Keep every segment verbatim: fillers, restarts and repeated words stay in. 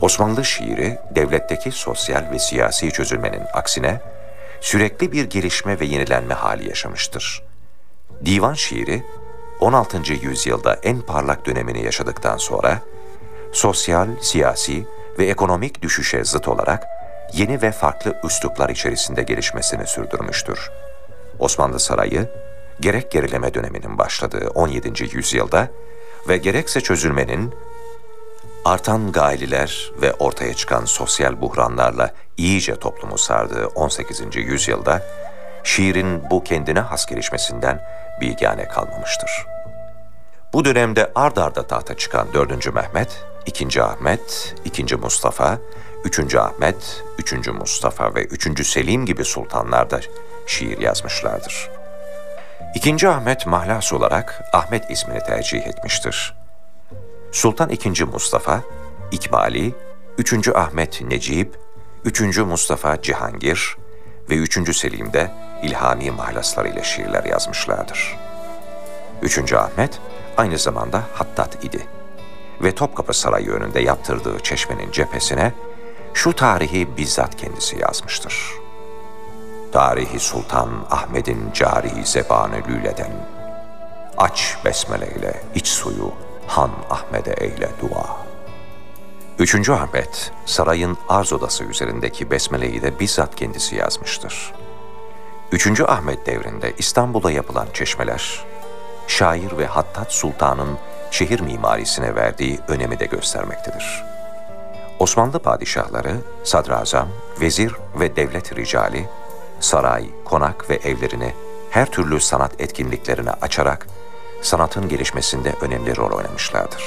Osmanlı şiiri, devletteki sosyal ve siyasi çözülmenin aksine sürekli bir gelişme ve yenilenme hali yaşamıştır. Divan şiiri, on altıncı yüzyılda en parlak dönemini yaşadıktan sonra, sosyal, siyasi ve ekonomik düşüşe zıt olarak yeni ve farklı üsluplar içerisinde gelişmesini sürdürmüştür. Osmanlı Sarayı, gerek gerileme döneminin başladığı on yedinci yüzyılda ve gerekse çözülmenin artan gaililer ve ortaya çıkan sosyal buhranlarla iyice toplumu sardığı on sekizinci yüzyılda şiirin bu kendine has gelişmesinden bilgâne kalmamıştır. Bu dönemde ard arda tahta çıkan dördüncü Mehmet, ikinci Ahmet, ikinci Mustafa, üçüncü Ahmet, üçüncü Mustafa ve üçüncü Selim gibi sultanlar da şiir yazmışlardır. ikinci Ahmet mahlas olarak Ahmet ismini tercih etmiştir. Sultan ikinci Mustafa, İkbali, üçüncü Ahmet Necip, üçüncü Mustafa Cihangir ve üçüncü Selim de ilhami mahlaslarıyla şiirler yazmışlardır. üçüncü Ahmet aynı zamanda hattat idi ve Topkapı Sarayı önünde yaptırdığı çeşmenin cephesine şu tarihi bizzat kendisi yazmıştır. Tarihi Sultan Ahmet'in cari zebanı lüleden, aç besmele ile iç suyu Han Ahmet'e eyle dua. Üçüncü Ahmet, sarayın arz odası üzerindeki besmeleyi de bizzat kendisi yazmıştır. Üçüncü Ahmet devrinde İstanbul'da yapılan çeşmeler, şair ve hattat sultanın şehir mimarisine verdiği önemi de göstermektedir. Osmanlı padişahları, sadrazam, vezir ve devlet ricali, saray, konak ve evlerini her türlü sanat etkinliklerine açarak sanatın gelişmesinde önemli rol oynamışlardır.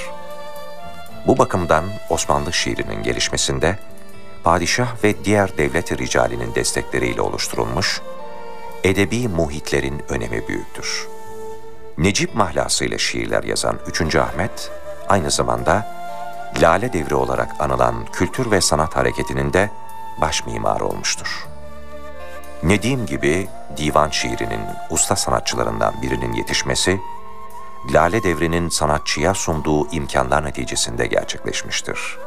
Bu bakımdan Osmanlı şiirinin gelişmesinde padişah ve diğer devlet ricalinin destekleriyle oluşturulmuş edebi muhitlerin önemi büyüktür. Necip mahlası ile şiirler yazan üçüncü Ahmet, aynı zamanda Lale Devri olarak anılan kültür ve sanat hareketinin de baş mimarı olmuştur. Nedim gibi divan şiirinin usta sanatçılarından birinin yetişmesi, Lale Devri'nin sanatçıya sunduğu imkanlar neticesinde gerçekleşmiştir.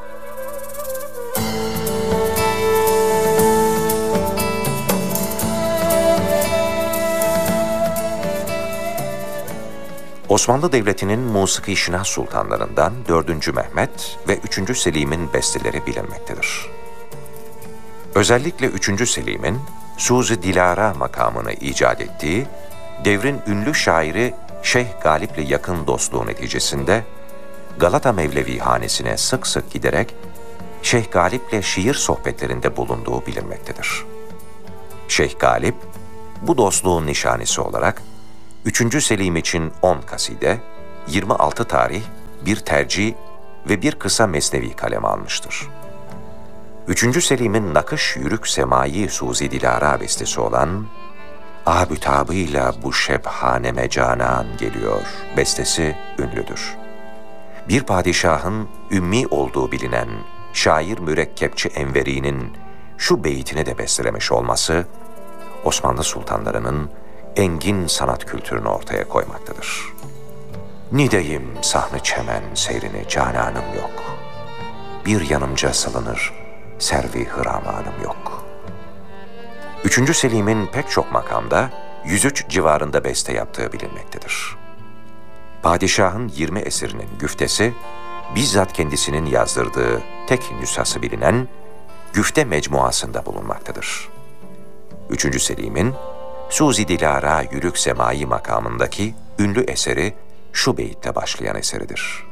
Osmanlı Devleti'nin musiki şinas sultanlarından dördüncü Mehmet ve üçüncü Selim'in besteleri bilinmektedir. Özellikle üçüncü Selim'in Suzi Dilara makamını icat ettiği, devrin ünlü şairi Şeyh Galip'le yakın dostluğu neticesinde Galata Mevlevi hanesine sık sık giderek Şeyh Galip'le şiir sohbetlerinde bulunduğu bilinmektedir. Şeyh Galip, bu dostluğun nişanesi olarak üçüncü Selim için on kaside, yirmi altı tarih, bir tercih ve bir kısa mesnevi kaleme almıştır. üçüncü Selim'in nakış yürük semai Suzi Dilara bestesi olan "Abütabıyla bu şebhaneme canan geliyor" bestesi ünlüdür. Bir padişahın ümmi olduğu bilinen şair Mürekkepçi Enveri'nin şu beytini de bestelemiş olması, Osmanlı sultanlarının engin sanat kültürünü ortaya koymaktadır. Nideyim sahnı çemen seyrini cananım yok. Bir yanımca salınır servi hıramanım yok. Üçüncü Selim'in pek çok makamda yüz üç civarında beste yaptığı bilinmektedir. Padişahın yirmi eserinin güftesi, bizzat kendisinin yazdırdığı tek nüshası bilinen Güfte Mecmuası'nda bulunmaktadır. Üçüncü Selim'in Suzi Dilara Yürük Semai makamındaki ünlü eseri şu beyitle başlayan eseridir.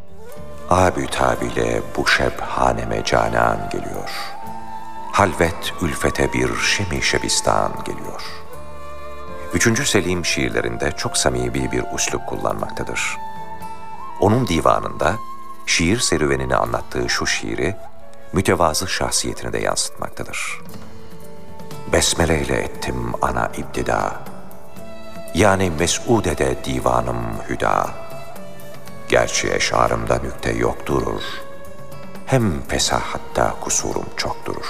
Abütabile bu şebhaneme canan geliyor. Halvet ülfete bir şemi şebistan geliyor. Üçüncü Selim şiirlerinde çok samimi bir üslup kullanmaktadır. Onun divanında şiir serüvenini anlattığı şu şiiri, mütevazı şahsiyetini de yansıtmaktadır. Besmele ile ettim ana ibtida, yani mes'udede divanım hüda. Gerçi eşarımda nükte yok durur, hem fesahatta kusurum çok durur.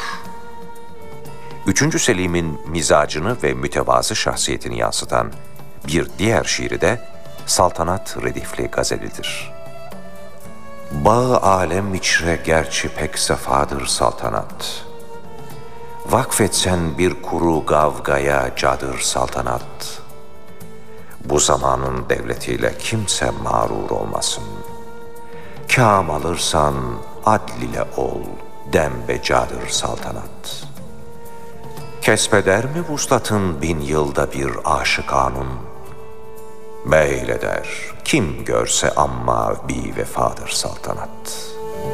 Üçüncü Selim'in mizacını ve mütevazı şahsiyetini yansıtan bir diğer şiiri de Saltanat Redifli Gazelidir. Bağı alem içre gerçi pek sefadır saltanat. Vakfetsen bir kuru gavgaya cadır saltanat. Bu zamanın devletiyle kimse mağrur olmasın. Kâm alırsan adl ile ol, dembe cadır saltanat. Kesbeder mi vuslatın bin yılda bir aşıkanun? Meyleder, kim görse amma bi vefadır saltanat.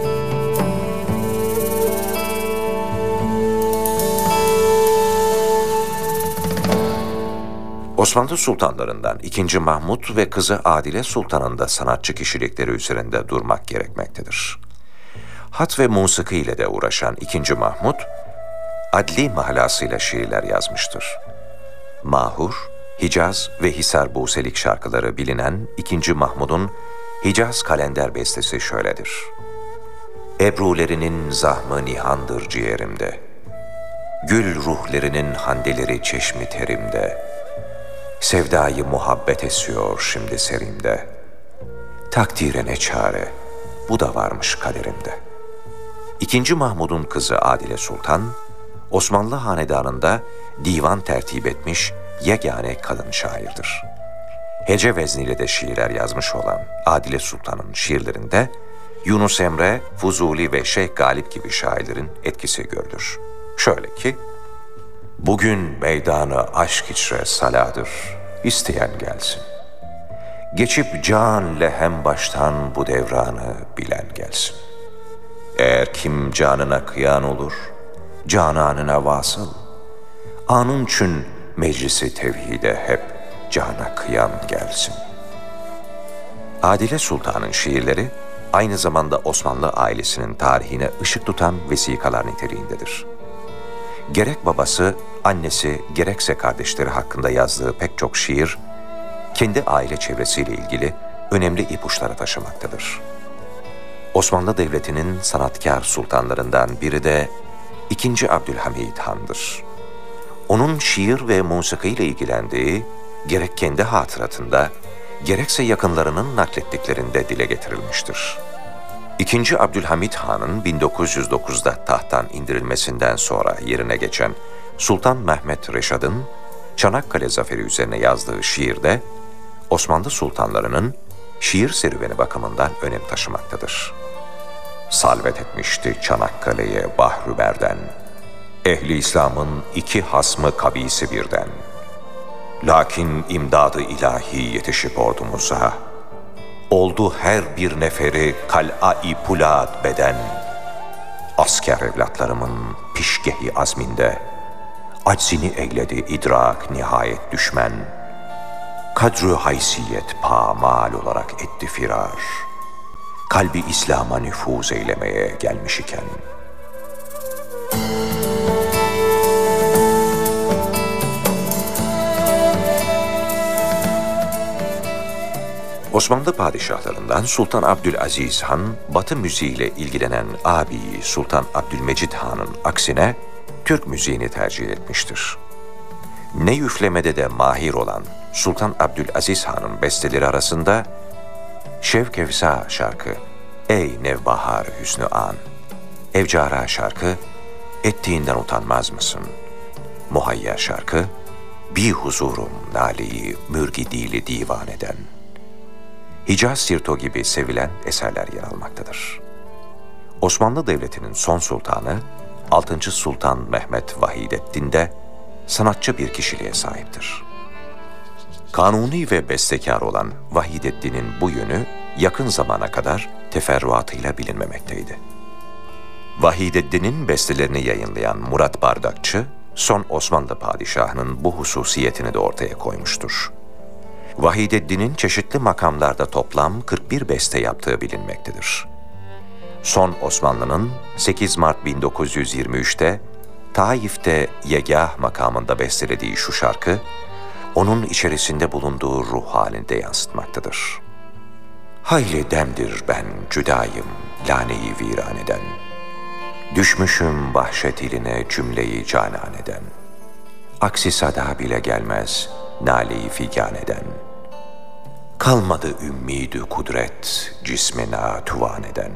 Osmanlı sultanlarından ikinci. Mahmud ve kızı Adile Sultan'ın da sanatçı kişilikleri üzerinde durmak gerekmektedir. Hat ve musiki ile de uğraşan ikinci. Mahmud, adli mahlasıyla şiirler yazmıştır. Mahur, Hicaz ve Hisar Buselik şarkıları bilinen ikinci. Mahmud'un Hicaz kalender bestesi şöyledir. Ebrulerinin zahmı nihandır ciğerimde, gül ruhlerinin handeleri çeşmi terimde, sevdayı muhabbet esiyor şimdi serimde, takdire ne çare, bu da varmış kaderimde. ikinci. Mahmud'un kızı Adile Sultan, Osmanlı hanedanında divan tertip etmiş yegane kadın şairdir. Hece vezniyle de şiirler yazmış olan Adile Sultan'ın şiirlerinde Yunus Emre, Fuzuli ve Şeyh Galip gibi şairlerin etkisi görülür. Şöyle ki, bugün meydanı aşk içre saladır, isteyen gelsin. Geçip can lehem baştan bu devranı bilen gelsin. Eğer kim canına kıyan olur, cananına vasıl, anın çün meclisi tevhide hep cana kıyan gelsin. Adile Sultan'ın şiirleri aynı zamanda Osmanlı ailesinin tarihine ışık tutan vesikalar niteliğindedir. Gerek babası, annesi, gerekse kardeşleri hakkında yazdığı pek çok şiir, kendi aile çevresiyle ilgili önemli ipuçları taşımaktadır. Osmanlı Devleti'nin sanatkar sultanlarından biri de ikinci. Abdülhamid Han'dır. Onun şiir ve musiki ile ilgilendiği, gerek kendi hatıratında, gerekse yakınlarının naklettiklerinde dile getirilmiştir. ikinci. Abdülhamid Han'ın bin dokuz yüz dokuzda tahttan indirilmesinden sonra yerine geçen Sultan Mehmed Reşad'ın Çanakkale Zaferi üzerine yazdığı şiirde Osmanlı sultanlarının şiir serüveni bakımından önem taşımaktadır. Salvet etmişti Çanakkale'ye Bahri Berden, ehli İslam'ın iki hasmı kabisi birden. Lakin imdadı ilahi yetişip ordumuza, oldu her bir neferi kal'a-i pulat beden. Asker evlatlarımın pişgehi azminde, aczini eyledi idrak nihayet düşmen. Kadru haysiyet pamal olarak etti firar, kalbi İslam'a nüfuz eylemeye gelmiş iken. Osmanlı padişahlarından Sultan Abdülaziz Han, Batı müziğiyle ilgilenen abi Sultan Abdülmecid Han'ın aksine Türk müziğini tercih etmiştir. Ne üflemede de mahir olan Sultan Abdülaziz Han'ın besteleri arasında Şevkevsa şarkı, Ey Nevbahar Hüsnü An, Evcara şarkı, Ettiğinden utanmaz mısın, Muhayya şarkı, Bi huzurum naleyi mürgi dili divan eden, Hicaz Sirto gibi sevilen eserler yer almaktadır. Osmanlı Devleti'nin son sultanı, altıncı. Sultan Mehmet Vahideddin de sanatçı bir kişiliğe sahiptir. Kanuni ve bestekar olan Vahideddin'in bu yönü yakın zamana kadar teferruatıyla bilinmemekteydi. Vahideddin'in bestelerini yayınlayan Murat Bardakçı, son Osmanlı padişahının bu hususiyetini de ortaya koymuştur. Vahideddin'in çeşitli makamlarda toplam kırk bir beste yaptığı bilinmektedir. Son Osmanlı'nın sekiz Mart bin dokuz yüz yirmi üçte Taif'te Yegah makamında bestelediği şu şarkı, onun içerisinde bulunduğu ruh halinde yansıtmaktadır. Hayli demdir ben cüdayım lane-i viraneden, düşmüşüm vahşet iline cümleyi cananeden, aksi sada bile gelmez nale-i figaneden. Kalmadı ümmidü kudret cismina tuvan eden.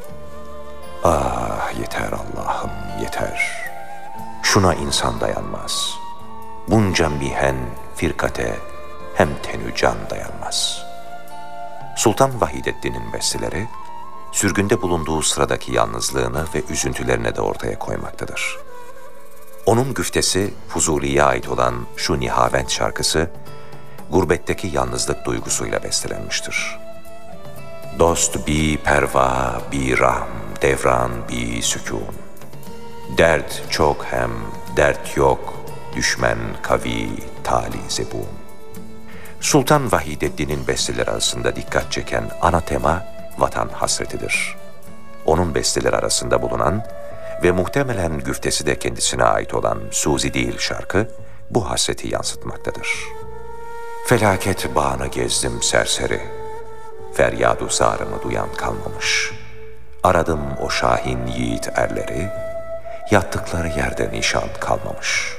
Ah yeter Allah'ım yeter. Şuna insan dayanmaz. Bunca mihen firkate hem tenü can dayanmaz. Sultan Vahidettin'in besteleri, sürgünde bulunduğu sıradaki yalnızlığını ve üzüntülerini de ortaya koymaktadır. Onun güftesi Fuzuli'ye ait olan şu Nihavent şarkısı, gurbetteki yalnızlık duygusuyla bestelenmiştir. Dost bi perva, bi rahm, devran bi sükun. Dert çok hem dert yok, düşmen kavi, tali zebun. Sultan Vahidettin'in besteleri arasında dikkat çeken ana tema vatan hasretidir. Onun besteleri arasında bulunan ve muhtemelen güftesi de kendisine ait olan Suzi değil şarkı bu hasreti yansıtmaktadır. Felaket bağını gezdim serseri, feryadu zarımı duyan kalmamış. Aradım o şahin yiğit erleri, yattıkları yerde nişan kalmamış.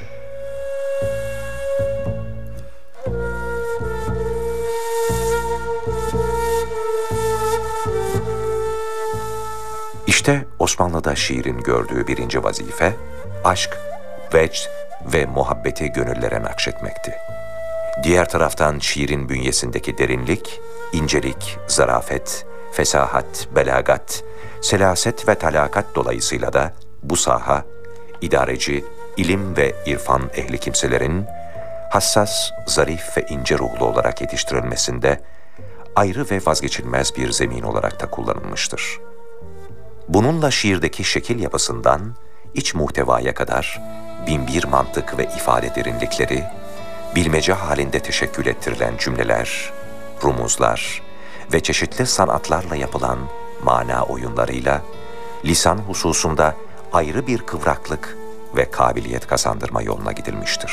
İşte Osmanlı'da şiirin gördüğü birinci vazife, aşk, vecd ve muhabbeti gönüllere nakşetmekti. Diğer taraftan şiirin bünyesindeki derinlik, incelik, zarafet, fesahat, belagat, selaset ve talakat dolayısıyla da bu saha, idareci, ilim ve irfan ehli kimselerin hassas, zarif ve ince ruhlu olarak yetiştirilmesinde ayrı ve vazgeçilmez bir zemin olarak da kullanılmıştır. Bununla şiirdeki şekil yapısından iç muhtevaya kadar binbir mantık ve ifade derinlikleri, bilmece halinde teşekkül ettirilen cümleler, rumuzlar ve çeşitli sanatlarla yapılan mana oyunlarıyla lisan hususunda ayrı bir kıvraklık ve kabiliyet kazandırma yoluna gidilmiştir.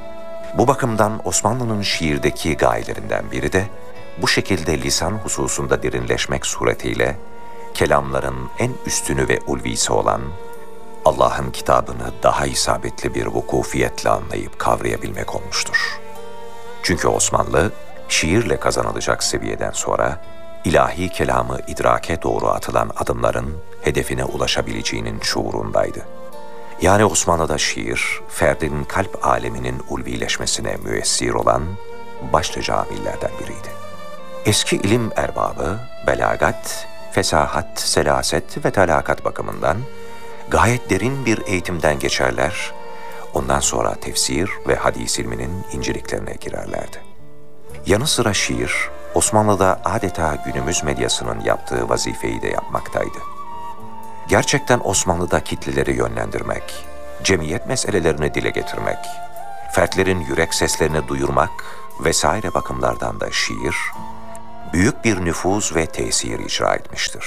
Bu bakımdan Osmanlı'nın şiirdeki gayelerinden biri de bu şekilde lisan hususunda derinleşmek suretiyle kelamların en üstünü ve ulvisi olan Allah'ın kitabını daha isabetli bir vukufiyetle anlayıp kavrayabilmek olmuştur. Çünkü Osmanlı, şiirle kazanılacak seviyeden sonra ilahi kelamı idrake doğru atılan adımların hedefine ulaşabileceğinin şuurundaydı. Yani Osmanlı'da şiir, ferdin kalp aleminin ulvileşmesine müessir olan başlıca amillerden biriydi. Eski ilim erbabı, belagat, fesahat, selaset ve talakat bakımından gayet derin bir eğitimden geçerler, ondan sonra tefsir ve hadis ilminin inceliklerine girerlerdi. Yanı sıra şiir, Osmanlı'da adeta günümüz medyasının yaptığı vazifeyi de yapmaktaydı. Gerçekten Osmanlı'da kitleleri yönlendirmek, cemiyet meselelerini dile getirmek, fertlerin yürek seslerini duyurmak vesaire bakımlardan da şiir, büyük bir nüfuz ve tesir icra etmiştir.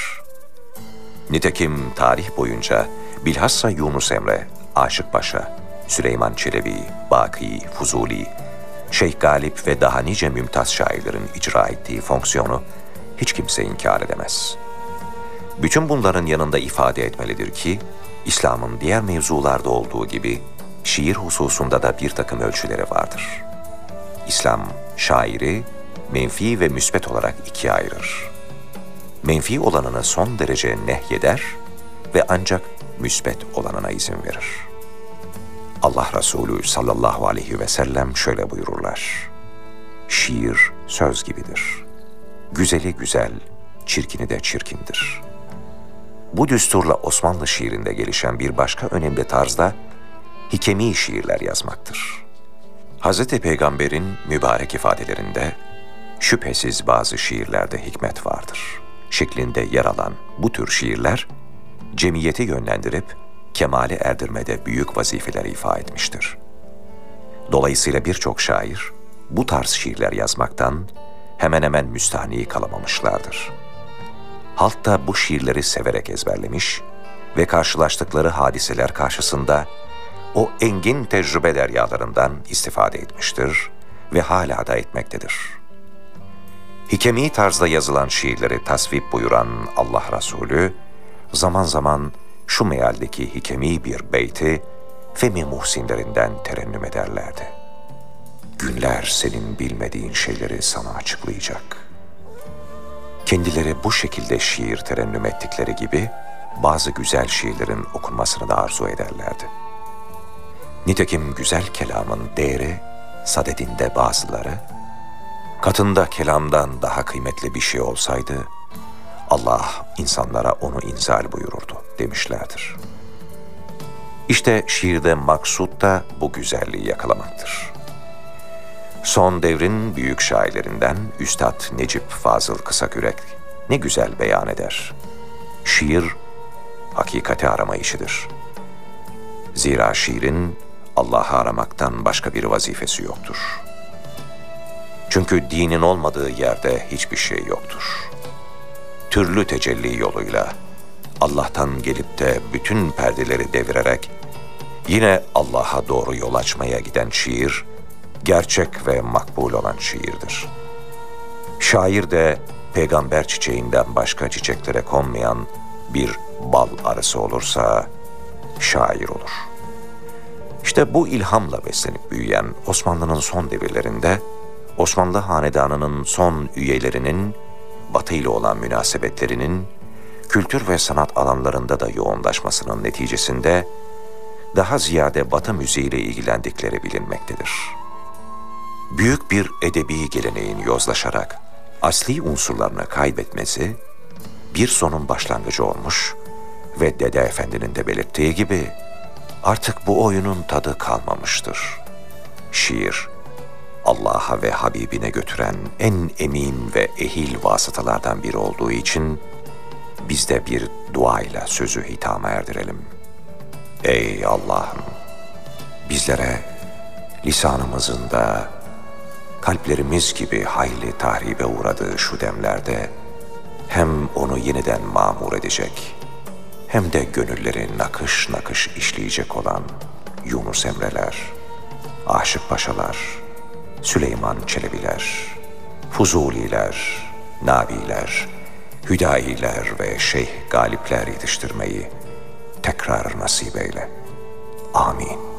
Nitekim tarih boyunca bilhassa Yunus Emre, Aşık Paşa, Süleyman Çelebi, Baki, Fuzuli, Şeyh Galip ve daha nice mümtaz şairlerin icra ettiği fonksiyonu hiç kimse inkar edemez. Bütün bunların yanında ifade etmelidir ki, İslam'ın diğer mevzularda olduğu gibi şiir hususunda da bir takım ölçüleri vardır. İslam, şairi menfi ve müsbet olarak ikiye ayırır. Menfi olanını son derece nehyeder ve ancak müsbet olanına izin verir. Allah Resulü sallallahu aleyhi ve sellem şöyle buyururlar: şiir söz gibidir. Güzeli güzel, çirkini de çirkindir. Bu düsturla Osmanlı şiirinde gelişen bir başka önemli tarzda hikemi şiirler yazmaktır. Hazreti Peygamber'in mübarek ifadelerinde şüphesiz bazı şiirlerde hikmet vardır şeklinde yer alan bu tür şiirler, cemiyeti yönlendirip kemale erdirmede büyük vazifeler ifa etmiştir. Dolayısıyla birçok şair bu tarz şiirler yazmaktan hemen hemen müstahni kalamamışlardır. Halk da bu şiirleri severek ezberlemiş ve karşılaştıkları hadiseler karşısında o engin tecrübe deryalarından istifade etmiştir ve hala da etmektedir. Hikemi tarzda yazılan şiirleri tasvip buyuran Allah Resulü, zaman zaman şu mealdeki hikemi bir beyti Femi Muhsinlerinden terennüm ederlerdi. Günler senin bilmediğin şeyleri sana açıklayacak. Kendileri bu şekilde şiir terennüm ettikleri gibi bazı güzel şiirlerin okunmasını da arzu ederlerdi. Nitekim güzel kelamın değeri sadedinde bazıları, katında kelamdan daha kıymetli bir şey olsaydı, Allah insanlara onu inzal buyururdu demişlerdir. İşte şiirde maksut da bu güzelliği yakalamaktır. Son devrin büyük şairlerinden Üstad Necip Fazıl Kısakürek ne güzel beyan eder. Şiir, hakikati arama işidir. Zira şiirin Allah'ı aramaktan başka bir vazifesi yoktur. Çünkü dinin olmadığı yerde hiçbir şey yoktur. Türlü tecelli yoluyla Allah'tan gelip de bütün perdeleri devirerek yine Allah'a doğru yol açmaya giden şiir, gerçek ve makbul olan şiirdir. Şair de peygamber çiçeğinden başka çiçeklere konmayan bir bal arısı olursa şair olur. İşte bu ilhamla beslenip büyüyen Osmanlı'nın son devirlerinde Osmanlı hanedanının son üyelerinin Batı ile olan münasebetlerinin kültür ve sanat alanlarında da yoğunlaşmasının neticesinde daha ziyade Batı müziğiyle ilgilendikleri bilinmektedir. Büyük bir edebi geleneğin yozlaşarak asli unsurlarını kaybetmesi bir sonun başlangıcı olmuş ve Dede Efendi'nin de belirttiği gibi artık bu oyunun tadı kalmamıştır. Şiir, Allah'a ve Habibine götüren en emin ve ehil vasıtalardan biri olduğu için biz de bir duayla sözü hitama erdirelim. Ey Allah'ım! Bizlere lisanımızın da kalplerimiz gibi hayli tahribe uğradığı şu demlerde hem onu yeniden mamur edecek hem de gönülleri nakış nakış işleyecek olan Yunus Emre'ler, Aşık Paşalar, Süleyman Çelebiler, Fuzuliler, Nabiler, Hüdayiler ve Şeyh Galipler yetiştirmeyi tekrar nasip eyle. Amin.